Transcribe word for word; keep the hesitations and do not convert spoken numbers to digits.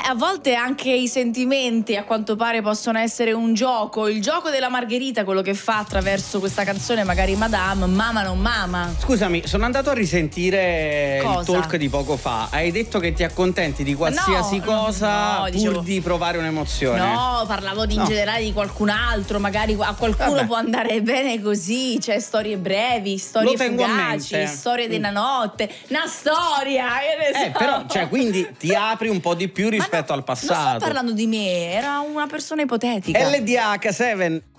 a volte anche i sentimenti a quanto pare possono essere un gioco, il gioco della Margherita, quello che fa attraverso questa canzone magari Madame, mama non mama. Scusami, sono andato a risentire Cosa? il talk di poco fa. Hai detto che ti accontenti di qualsiasi No, cosa no, pur dicevo- di provare un'emozione. No, parlavo di in No. generale di qualcun altro, magari a qualcuno Vabbè. può andare bene così, c'è storie brevi, storie Lo tengo a fugaci, mente. storie della notte, una storia, che ne Eh, so. però, cioè, quindi ti apri un po' di più Ma rispetto no, al passato. Non sto parlando di me, era una persona ipotetica. L D H sette